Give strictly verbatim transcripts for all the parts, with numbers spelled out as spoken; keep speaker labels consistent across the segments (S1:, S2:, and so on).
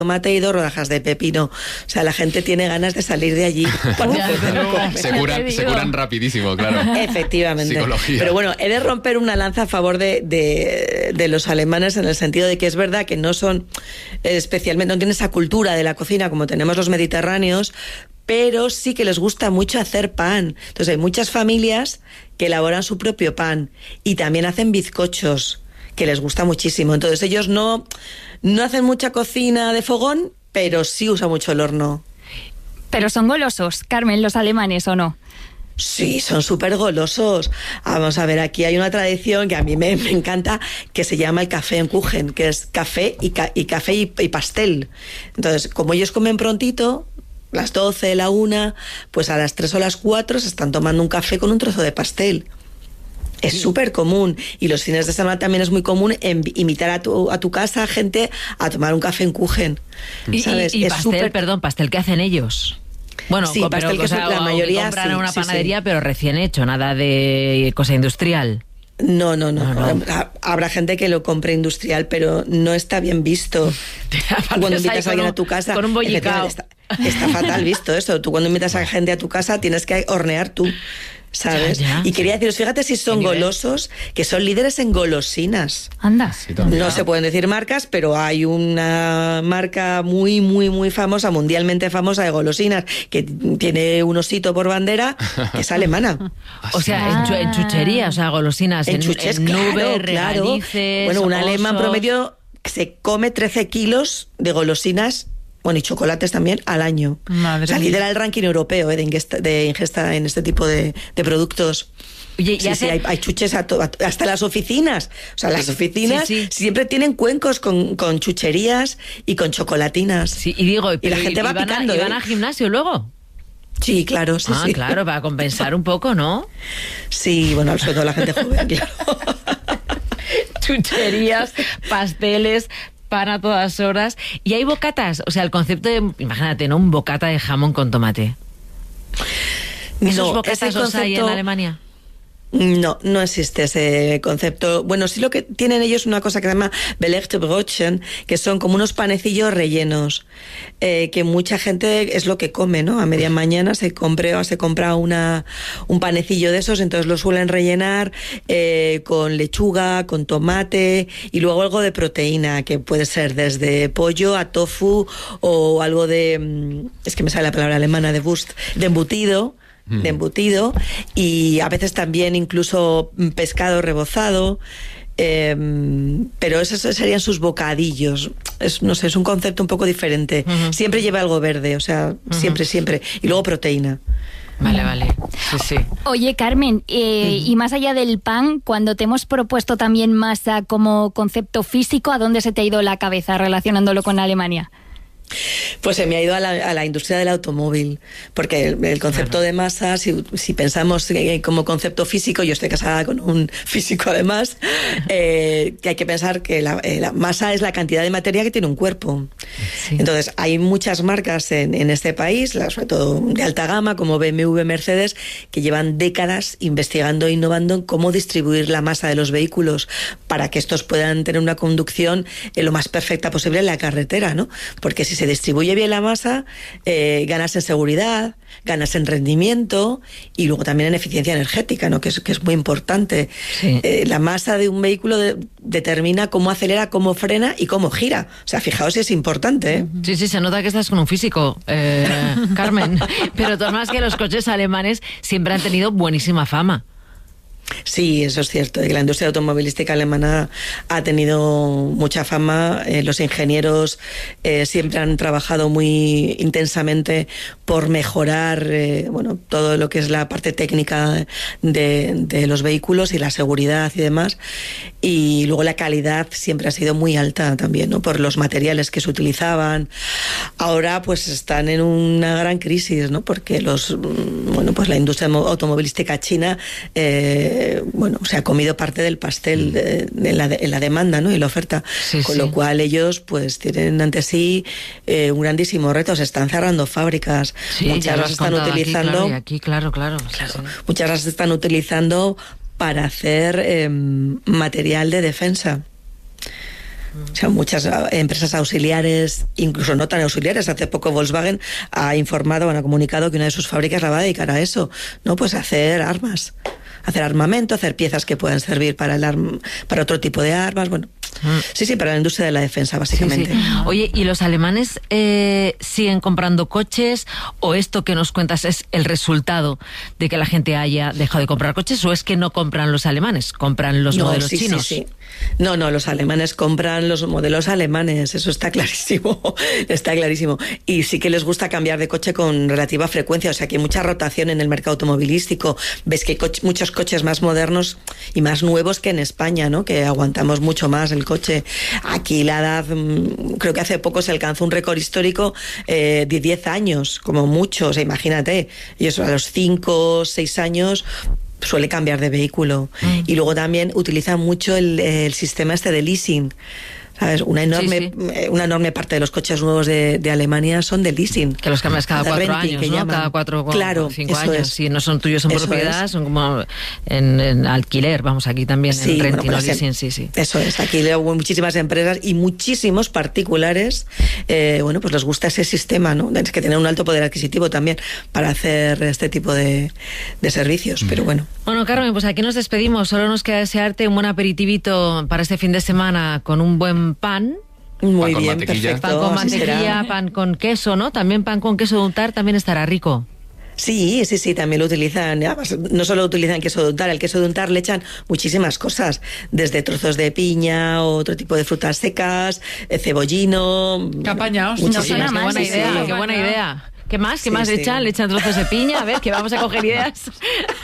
S1: tomate y dos rodajas de pepino. O sea, la gente tiene ganas de salir de allí.
S2: se, curan, se curan rapidísimo, claro.
S1: Efectivamente.
S2: Psicología.
S1: Pero bueno, he de romper una lanza a favor de, de, de los alemanes, en el sentido de que es verdad que no son especialmente, no tienen esa cultura de la cocina como tenemos los mediterráneos, pero sí que les gusta mucho hacer pan. Entonces hay muchas familias que elaboran su propio pan y también hacen bizcochos, que les gusta muchísimo. Entonces ellos no, no hacen mucha cocina de fogón, pero sí usan mucho el horno.
S3: Pero son golosos, Carmen, los alemanes, ¿o no?
S1: Sí, son súper golosos. Vamos a ver, aquí hay una tradición que a mí me, me encanta, que se llama el café en Kuchen, que es café y, ca- y café y, y pastel. Entonces, como ellos comen prontito, las doce, la una, pues a las tres o las cuatro se están tomando un café con un trozo de pastel. Es súper común, y los fines de semana también es muy común en, invitar a tu, a tu casa gente a tomar un café en Kuchen.
S4: ¿Sabes? Y, y
S1: es
S4: pastel,
S1: super...
S4: perdón, pastel que hacen ellos. Bueno,
S1: sí,
S4: pero,
S1: pastel que
S4: o sea,
S1: la mayoría
S4: compran
S1: sí,
S4: en una
S1: sí,
S4: panadería,
S1: sí.
S4: pero recién hecho, nada de cosa industrial.
S1: No, no, no,
S4: no, no.
S1: Habrá gente que lo compre industrial, pero no está bien visto. Cuando invitas a alguien
S4: un,
S1: a tu casa,
S4: con un bollicao.
S1: Está, está fatal visto eso. Tú cuando invitas a gente a tu casa tienes que hornear tú, ¿sabes?
S4: Ya, ya,
S1: y quería
S4: sí.
S1: deciros, fíjate si son golosos, que son líderes en golosinas.
S3: Anda.
S2: Sí,
S1: No se pueden decir marcas, pero hay una marca muy, muy, muy famosa, mundialmente famosa de golosinas, que tiene un osito por bandera, que es alemana.
S4: O sea, en, chu- en chuchería, o sea, golosinas, en,
S1: En chuches,
S4: en
S1: claro,
S4: nubes,
S1: claro.
S4: regalices,
S1: Bueno, un alemán
S4: osos.
S1: promedio se come trece kilos de golosinas, bueno, y chocolates también, al año.
S3: Madre
S1: o sea,
S3: mía.
S1: lidera el ranking europeo eh, de, ingesta, de ingesta en este tipo de, de productos.
S4: Oye,
S1: Sí,
S4: ya
S1: sí,
S4: sé-
S1: hay, hay chuches a to- a- hasta las oficinas. O sea, las oficinas
S4: Sí, sí.
S1: siempre tienen cuencos con, con chucherías y con chocolatinas.
S4: Sí, y digo,
S1: y la gente va
S4: van
S1: picando,
S4: a, y van
S1: ¿eh?
S4: al gimnasio luego.
S1: Sí, claro, sí,
S4: ah,
S1: sí.
S4: claro, para compensar un poco, ¿no?
S1: Sí, bueno, sobre todo la gente joven, claro.
S4: Chucherías, pasteles, pan a todas horas. Y hay bocatas, o sea, el concepto de, imagínate, ¿no? Un bocata de jamón con tomate. ¿Esos
S1: No,
S4: bocatas
S1: ese
S4: los hay en
S1: concepto-
S4: Alemania?
S1: No, no existe ese concepto. Bueno, sí lo que tienen ellos una cosa que se llama belegte Brötchen, que son como unos panecillos rellenos, eh, que mucha gente es lo que come, ¿no? A media mañana se compre o se compra una un panecillo de esos, entonces lo suelen rellenar eh, con lechuga, con tomate y luego algo de proteína, que puede ser desde pollo a tofu o algo de, es que me sale la palabra alemana, de Wurst, de embutido. de embutido, y a veces también incluso pescado rebozado, eh, pero esos serían sus bocadillos. Es, no sé, es un concepto un poco diferente. Uh-huh. Siempre lleva algo verde, o sea, uh-huh. siempre, siempre. Y luego proteína.
S4: Vale, vale. Sí, sí.
S3: Oye, Carmen, eh, uh-huh. y más allá del pan, cuando te hemos propuesto también masa como concepto físico, ¿a dónde se te ha ido la cabeza relacionándolo con Alemania?
S1: Pues se me ha ido a la, a la industria del automóvil, porque el, el concepto de masa, si, si pensamos como concepto físico, yo estoy casada con un físico además, eh, que hay que pensar que la, eh, la masa es la cantidad de materia que tiene un cuerpo. Sí. Entonces, hay muchas marcas en, en este país, sobre todo de alta gama, como B M W, Mercedes, que llevan décadas investigando e innovando en cómo distribuir la masa de los vehículos para que estos puedan tener una conducción eh, lo más perfecta posible en la carretera, ¿no? Porque si se distribuye bien la masa, eh, ganas en seguridad, ganas en rendimiento y luego también en eficiencia energética, ¿no? Que es, que es muy importante. Sí. Eh, la masa de un vehículo de, determina cómo acelera, cómo frena y cómo gira. O sea, fijaos si es importante, ¿eh?
S4: Sí, sí, se nota que estás con un físico, eh, Carmen. Pero todas más que los coches alemanes siempre han tenido buenísima fama.
S1: Sí, eso es cierto, que la industria automovilística alemana ha tenido mucha fama, eh, los ingenieros eh, siempre han trabajado muy intensamente por mejorar eh, bueno, todo lo que es la parte técnica de, de los vehículos y la seguridad y demás, y luego la calidad siempre ha sido muy alta también, ¿no? Por los materiales que se utilizaban. Ahora pues están en una gran crisis, ¿no? Porque los bueno pues la industria automovilística china eh, bueno, se ha comido parte del pastel de, de la, de, en la demanda, ¿no? Y la oferta, sí, con sí. lo cual ellos pues tienen ante sí eh, un grandísimo reto, se están cerrando fábricas,
S4: sí,
S1: muchas las están utilizando,
S4: aquí, claro, claro, aquí, claro, claro.
S1: Sí. muchas las están utilizando para hacer eh, material de defensa. O sea, muchas empresas auxiliares, incluso no tan auxiliares. Hace poco Volkswagen ha informado, ha comunicado que una de sus fábricas la va a dedicar a eso, ¿no? Pues a hacer armas, hacer armamento, hacer piezas que puedan servir para el arm, para otro tipo de armas, bueno. Sí, sí, para la industria de la defensa, básicamente.
S4: Sí, sí. Oye, ¿y los alemanes eh, siguen comprando coches o esto que nos cuentas es el resultado de que la gente haya dejado de comprar coches o es que no compran los alemanes, compran los
S1: no,
S4: modelos
S1: sí,
S4: chinos?
S1: Sí, sí. No, no, los alemanes compran los modelos alemanes, eso está clarísimo, está clarísimo. Y sí que les gusta cambiar de coche con relativa frecuencia, o sea que hay mucha rotación en el mercado automovilístico. Ves que hay co- muchos coches más modernos y más nuevos que en España, ¿no? Que aguantamos mucho más el coche. Aquí la edad, creo que hace poco se alcanzó un récord histórico eh, de diez años, como mucho, o sea, imagínate, y eso a los cinco, seis años suele cambiar de vehículo. Mm. Y luego también utilizan mucho el, el sistema este de leasing. ¿Sabes? Una enorme, sí, sí. una enorme parte de los coches nuevos de, de Alemania son de leasing.
S4: Que los cambias cada cuatro renting, años, ¿no? Llaman. Cada cuatro o
S1: claro,
S4: cinco años. Si no son tuyos, son eso propiedad, es. Son como en, en alquiler, vamos, aquí también,
S1: sí,
S4: en renting,
S1: bueno,
S4: no leasing, sí, sí.
S1: Eso es, aquí hubo muchísimas empresas y muchísimos particulares, eh, bueno, pues les gusta ese sistema, ¿no? Tienes que tener un alto poder adquisitivo también para hacer este tipo de, de servicios, mm. pero bueno.
S4: Bueno, Carmen, pues aquí nos despedimos. Solo nos queda desearte un buen aperitivito para este fin de semana con un buen pan.
S1: Muy
S2: pan
S1: bien,
S2: con
S1: perfecto.
S4: Pan con mantequilla, pan con queso, ¿no? También pan con queso de untar también estará rico.
S1: Sí, sí, sí, también lo utilizan. Además, no solo utilizan queso de untar, el queso de untar le echan muchísimas cosas, desde trozos de piña, otro tipo de frutas secas, cebollino.
S5: Qué apañados.
S4: No suena qué buena idea, sí, qué buena idea. ¿Qué más? ¿Qué sí, más le sí. echan? Le echan trozos de piña, a ver, que vamos a coger ideas.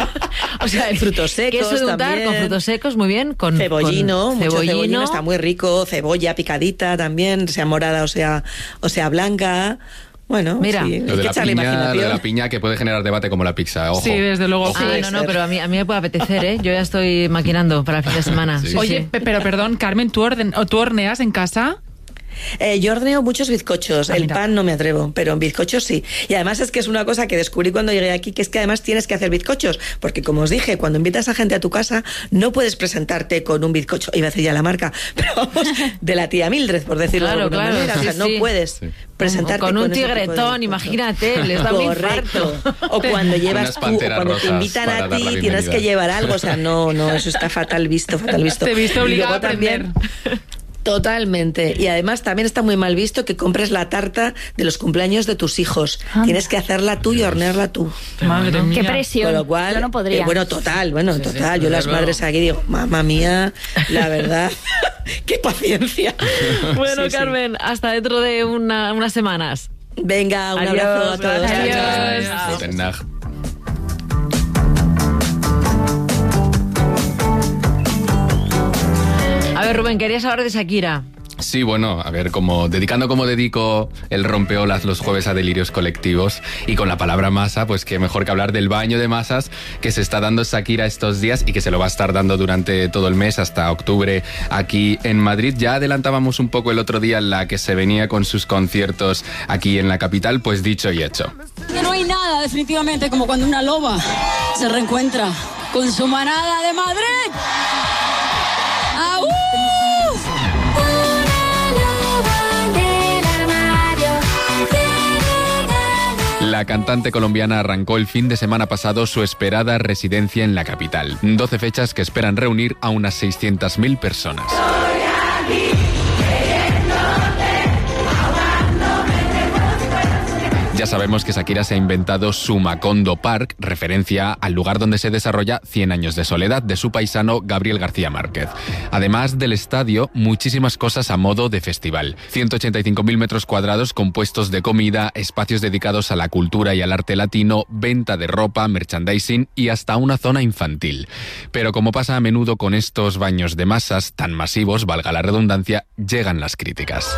S1: O sea, frutos secos
S4: queso de untar
S1: también.
S4: Con frutos secos, muy bien. Con
S1: cebollino,
S4: con
S1: mucho
S4: cebollino.
S1: cebollino, está muy rico. Cebolla picadita también, sea morada o sea, o sea blanca. Bueno,
S4: mira,
S1: sí,
S2: lo, de la piña, lo de la piña que puede generar debate como la pizza, ojo.
S5: Sí, desde luego.
S2: Ojo.
S4: Ah, no, no, pero a mí, a mí me puede apetecer, ¿eh? Yo ya estoy maquinando para el fin de semana. Sí. Sí,
S5: Oye,
S4: sí.
S5: pero perdón, Carmen, ¿tú, orden, ¿tú horneas en casa?
S1: Eh, yo horneo muchos bizcochos, ah, el mira. pan no me atrevo, pero en bizcochos sí. Y además es que es una cosa que descubrí cuando llegué aquí, que es que además tienes que hacer bizcochos, porque como os dije, cuando invitas a gente a tu casa, no puedes presentarte con un bizcocho, iba a decir ya la marca, pero vamos, de la tía Mildred, por decirlo
S4: claro,
S1: de alguna
S4: claro,
S1: manera,
S4: sí,
S1: o sea,
S4: sí.
S1: no puedes sí. presentarte
S4: con, con un
S1: con
S4: tigretón, imagínate, les da un infarto.
S1: O cuando llevas tú, o cuando te invitan a ti, tienes que llevar algo, o sea, no, no, eso está fatal visto, fatal visto.
S5: Te he visto obligado a
S1: también. Totalmente. Y además también está muy mal visto que compres la tarta de los cumpleaños de tus hijos. Ah. Tienes que hacerla tú y hornearla tú.
S3: Madre mía. Qué presión.
S1: Con lo cual,
S3: yo no podría.
S1: Eh, bueno, total, bueno,
S4: sí,
S1: total.
S4: Sí,
S1: yo las
S4: luego.
S1: madres aquí digo, mamá mía, la verdad, qué paciencia.
S4: Bueno,
S1: sí,
S4: Carmen, sí. hasta dentro de una, unas semanas.
S1: Venga, un
S4: Adiós,
S1: abrazo a todos.
S5: Adiós.
S2: Adiós.
S4: A ver, Rubén, querías hablar de Shakira.
S2: Sí, bueno, a ver, como dedicando como dedico el rompeolas los jueves a delirios colectivos y con la palabra masa, pues qué mejor que hablar del baño de masas que se está dando Shakira estos días y que se lo va a estar dando durante todo el mes hasta octubre aquí en Madrid. Ya adelantábamos un poco el otro día la que se venía con sus conciertos aquí en la capital, pues dicho y hecho.
S6: Que no hay nada definitivamente como cuando una loba se reencuentra con su manada de Madrid. ¡Ah, uh!
S2: La cantante colombiana arrancó el fin de semana pasado su esperada residencia en la capital. doce fechas que esperan reunir a unas seiscientas mil personas. Ya sabemos que Shakira se ha inventado su Macondo Park, referencia al lugar donde se desarrolla Cien años de soledad de su paisano Gabriel García Márquez. Además del estadio, muchísimas cosas a modo de festival. ciento ochenta y cinco mil metros cuadrados con puestos de comida, espacios dedicados a la cultura y al arte latino, venta de ropa, merchandising y hasta una zona infantil. Pero como pasa a menudo con estos baños de masas tan masivos, valga la redundancia, llegan las críticas.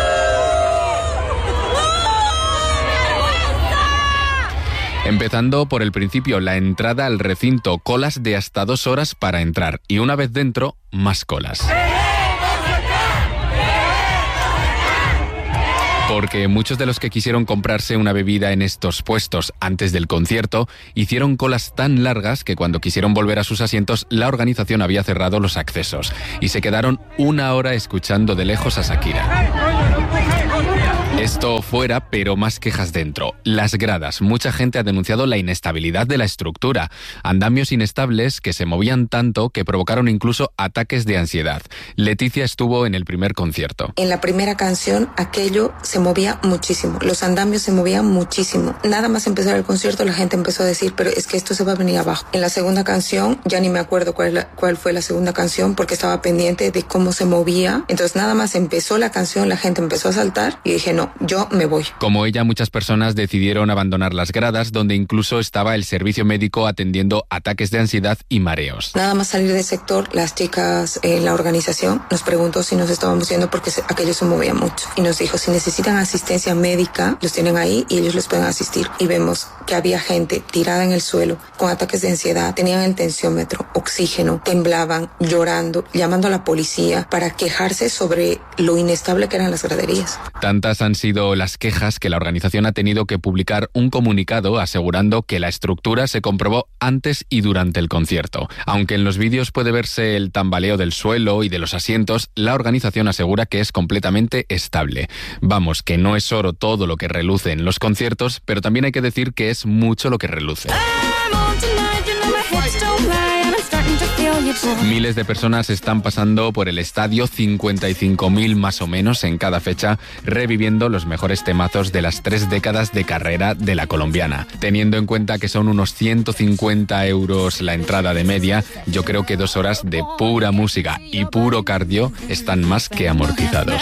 S2: Empezando por el principio, la entrada al recinto, colas de hasta dos horas para entrar y una vez dentro, más colas. Porque muchos de los que quisieron comprarse una bebida en estos puestos antes del concierto hicieron colas tan largas que cuando quisieron volver a sus asientos la organización había cerrado los accesos y se quedaron una hora escuchando de lejos a Shakira. Esto fuera, pero más quejas dentro. Las gradas. Mucha gente ha denunciado la inestabilidad de la estructura. Andamios inestables que se movían tanto que provocaron incluso ataques de ansiedad. Leticia estuvo en el primer concierto.
S7: En la primera canción, aquello se movía muchísimo. Los andamios se movían muchísimo. Nada más empezar el concierto, la gente empezó a decir, pero es que esto se va a venir abajo. En la segunda canción, ya ni me acuerdo cuál, la, cuál fue la segunda canción porque estaba pendiente de cómo se movía. Entonces nada más empezó la canción, la gente empezó a saltar y dije, no, yo me voy.
S2: Como ella, muchas personas decidieron abandonar las gradas, donde incluso estaba el servicio médico atendiendo ataques de ansiedad y mareos.
S7: Nada más salir del sector, las chicas en la organización nos preguntó si nos estábamos yendo porque se, aquello se movía mucho. Y nos dijo, si necesitan asistencia médica, los tienen ahí y ellos les pueden asistir. Y vemos que había gente tirada en el suelo con ataques de ansiedad, tenían el tensiómetro, oxígeno, temblaban, llorando, llamando a la policía para quejarse sobre lo inestable que eran las graderías.
S2: Tantas han sido las quejas que la organización ha tenido que publicar un comunicado asegurando que la estructura se comprobó antes y durante el concierto. Aunque en los vídeos puede verse el tambaleo del suelo y de los asientos, la organización asegura que es completamente estable. Vamos, que no es oro todo lo que reluce en los conciertos, pero también hay que decir que es mucho lo que reluce. Miles de personas están pasando por el estadio, cincuenta y cinco mil más o menos en cada fecha, reviviendo los mejores temazos de las tres décadas de carrera de la colombiana. Teniendo en cuenta que son unos ciento cincuenta euros la entrada de media, yo creo que dos horas de pura música y puro cardio están más que amortizados.